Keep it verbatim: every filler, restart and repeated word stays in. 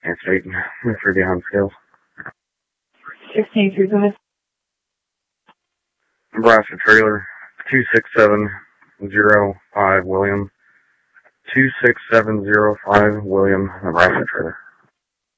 And straight for behind scales. sixteen through the Nebraska trailer, two six seven zero five William. two six seven zero five William, Nebraska trailer.